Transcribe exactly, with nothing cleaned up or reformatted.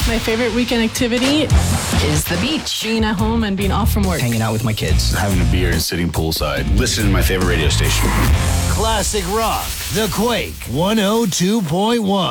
My favorite weekend activity is the beach. Being at home and being off from work. Hanging out with my kids. Having a beer and sitting poolside. Listening to my favorite radio station. Classic rock. The Quake one oh two point one.